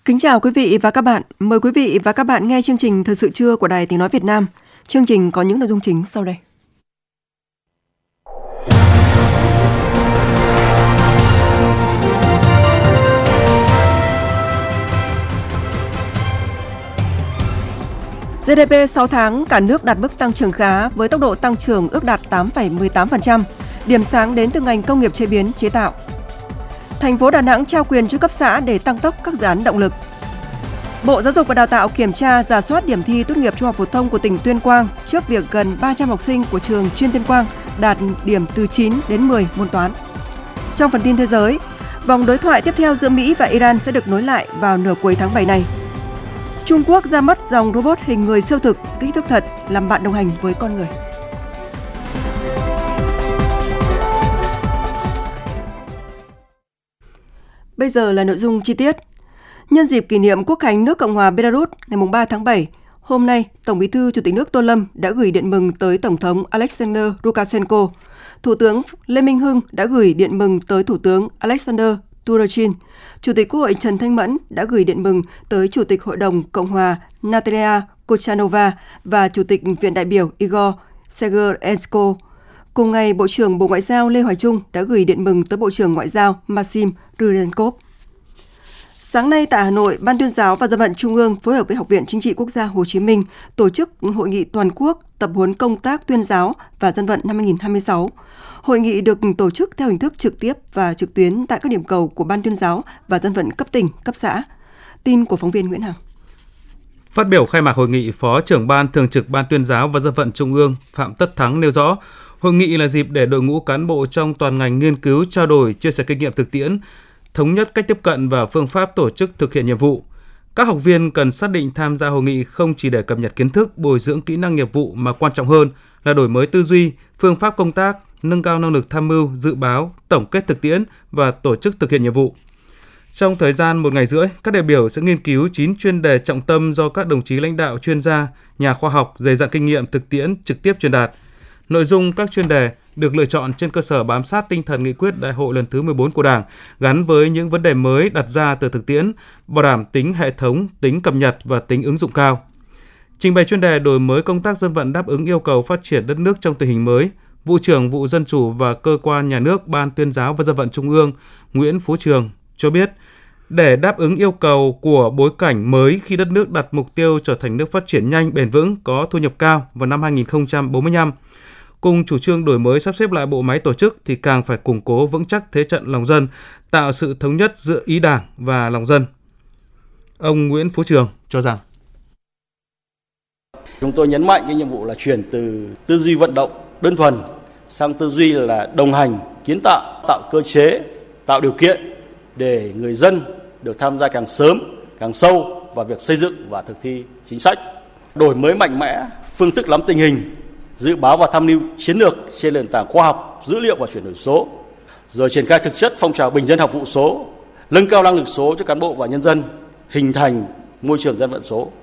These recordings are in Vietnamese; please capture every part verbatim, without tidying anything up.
Kính chào quý vị và các bạn. Mời quý vị và các bạn nghe chương trình Thời sự trưa của Đài Tiếng nói Việt Nam. Chương trình có những nội dung chính sau đây. giê đê pê sáu tháng cả nước đạt mức tăng trưởng khá với tốc độ tăng trưởng ước đạt tám phẩy mười tám phần trăm. Điểm sáng đến từ ngành công nghiệp chế biến chế tạo. Thành phố Đà Nẵng trao quyền cho cấp xã để tăng tốc các dự án động lực. Bộ Giáo dục và Đào tạo kiểm tra rà soát điểm thi tốt nghiệp trung học phổ thông của tỉnh Tuyên Quang trước việc gần ba trăm học sinh của trường chuyên Tuyên Quang đạt điểm từ chín đến mười môn toán. Trong phần tin thế giới, vòng đối thoại tiếp theo giữa Mỹ và Iran sẽ được nối lại vào nửa cuối tháng bảy này. Trung Quốc ra mắt dòng robot hình người siêu thực, kích thước thật, làm bạn đồng hành với con người. Bây giờ là nội dung chi tiết. Nhân dịp kỷ niệm Quốc khánh nước Cộng hòa Belarus ngày ba tháng bảy, hôm nay, Tổng Bí thư Chủ tịch nước Tô Lâm đã gửi điện mừng tới Tổng thống Alexander Lukashenko. Thủ tướng Lê Minh Hưng đã gửi điện mừng tới Thủ tướng Alexander Turochin. Chủ tịch Quốc hội Trần Thanh Mẫn đã gửi điện mừng tới Chủ tịch Hội đồng Cộng hòa Natalia Kochanova và Chủ tịch Viện đại biểu Igor Segerensko. Cùng ngày, Bộ trưởng Bộ Ngoại giao Lê Hoài Trung đã gửi điện mừng tới Bộ trưởng Ngoại giao Maxim Rylenkov. Sáng nay tại Hà Nội, Ban Tuyên giáo và Dân vận Trung ương phối hợp với Học viện Chính trị Quốc gia Hồ Chí Minh tổ chức Hội nghị toàn quốc tập huấn công tác tuyên giáo và dân vận năm hai không hai sáu. Hội nghị được tổ chức theo hình thức trực tiếp và trực tuyến tại các điểm cầu của Ban Tuyên giáo và Dân vận cấp tỉnh, cấp xã. Tin của phóng viên Nguyễn Hằng. Phát biểu khai mạc hội nghị, Phó trưởng Ban Thường trực Ban Tuyên giáo và Dân vận Trung ương Phạm Tất Thắng nêu rõ, hội nghị là dịp để đội ngũ cán bộ trong toàn ngành nghiên cứu, trao đổi, chia sẻ kinh nghiệm thực tiễn, thống nhất cách tiếp cận và phương pháp tổ chức thực hiện nhiệm vụ. Các học viên cần xác định tham gia hội nghị không chỉ để cập nhật kiến thức, bồi dưỡng kỹ năng nghiệp vụ mà quan trọng hơn là đổi mới tư duy, phương pháp công tác, nâng cao năng lực tham mưu, dự báo, tổng kết thực tiễn và tổ chức thực hiện nhiệm vụ. Trong thời gian một ngày rưỡi, các đại biểu sẽ nghiên cứu chín chuyên đề trọng tâm do các đồng chí lãnh đạo, chuyên gia, nhà khoa học dày dặn kinh nghiệm thực tiễn trực tiếp truyền đạt. Nội dung các chuyên đề được lựa chọn trên cơ sở bám sát tinh thần nghị quyết Đại hội lần thứ mười bốn của Đảng, gắn với những vấn đề mới đặt ra từ thực tiễn, bảo đảm tính hệ thống, tính cập nhật và tính ứng dụng cao. Trình bày chuyên đề đổi mới công tác dân vận đáp ứng yêu cầu phát triển đất nước trong tình hình mới, Vụ trưởng Vụ Dân chủ và Cơ quan Nhà nước Ban Tuyên giáo và Dân vận Trung ương Nguyễn Phú Trường cho biết, để đáp ứng yêu cầu của bối cảnh mới khi đất nước đặt mục tiêu trở thành nước phát triển nhanh, bền vững, có thu nhập cao vào năm hai không bốn lăm, cùng chủ trương đổi mới sắp xếp lại bộ máy tổ chức thì càng phải củng cố vững chắc thế trận lòng dân, tạo sự thống nhất giữa ý Đảng và lòng dân. Ông Nguyễn Phú Trường cho rằng chúng tôi nhấn mạnh cái nhiệm vụ là chuyển từ tư duy vận động đơn thuần sang tư duy là đồng hành, kiến tạo, tạo cơ chế, tạo điều kiện để người dân được tham gia càng sớm, càng sâu vào việc xây dựng và thực thi chính sách, đổi mới mạnh mẽ phương thức nắm tình hình, dự báo và tham mưu chiến lược trên nền tảng khoa học, dữ liệu và chuyển đổi số, rồi triển khai thực chất phong trào bình dân học vụ số, nâng cao năng lực số cho cán bộ và nhân dân, hình thành môi trường dân vận số.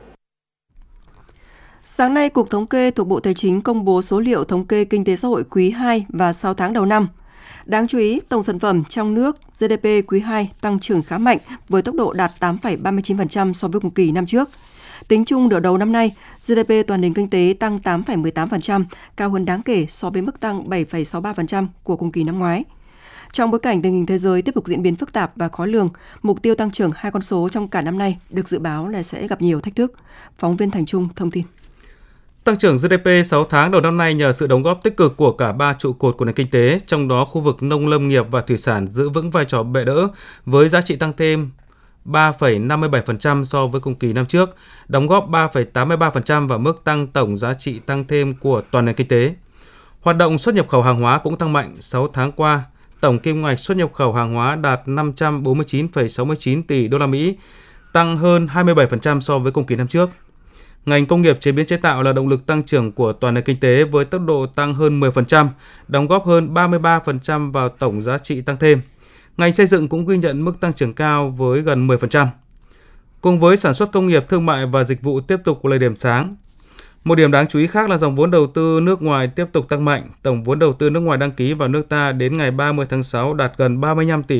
Sáng nay, Cục Thống kê thuộc Bộ Tài chính công bố số liệu thống kê kinh tế xã hội quý hai và sáu tháng đầu năm. Đáng chú ý, tổng sản phẩm trong nước giê đê pê quý hai tăng trưởng khá mạnh với tốc độ đạt tám phẩy ba mươi chín phần trăm so với cùng kỳ năm trước. Tính chung nửa đầu năm nay, giê đê pê toàn nền kinh tế tăng tám phẩy mười tám phần trăm, cao hơn đáng kể so với mức tăng bảy phẩy sáu mươi ba phần trăm của cùng kỳ năm ngoái. Trong bối cảnh tình hình thế giới tiếp tục diễn biến phức tạp và khó lường, mục tiêu tăng trưởng hai con số trong cả năm nay được dự báo là sẽ gặp nhiều thách thức. Phóng viên Thành Trung thông tin. Tăng trưởng giê đê pê sáu tháng đầu năm nay nhờ sự đóng góp tích cực của cả ba trụ cột của nền kinh tế, trong đó khu vực nông lâm nghiệp và thủy sản giữ vững vai trò bệ đỡ với giá trị tăng thêm ba phẩy năm mươi bảy phần trăm so với cùng kỳ năm trước, đóng góp ba phẩy tám mươi ba phần trăm vào mức tăng tổng giá trị tăng thêm của toàn nền kinh tế. Hoạt động xuất nhập khẩu hàng hóa cũng tăng mạnh. sáu tháng qua, tổng kim ngạch xuất nhập khẩu hàng hóa đạt năm trăm bốn mươi chín phẩy sáu mươi chín tỷ đô la Mỹ, tăng hơn hai mươi bảy phần trăm so với cùng kỳ năm trước. Ngành công nghiệp chế biến chế tạo là động lực tăng trưởng của toàn nền kinh tế với tốc độ tăng hơn mười phần trăm, đóng góp hơn ba mươi ba phần trăm vào tổng giá trị tăng thêm. Ngành xây dựng cũng ghi nhận mức tăng trưởng cao với gần mười phần trăm. Cùng với sản xuất công nghiệp, thương mại và dịch vụ tiếp tục là điểm sáng. Một điểm đáng chú ý khác là dòng vốn đầu tư nước ngoài tiếp tục tăng mạnh. Tổng vốn đầu tư nước ngoài đăng ký vào nước ta đến ngày ba mươi tháng sáu đạt gần ba mươi lăm tỷ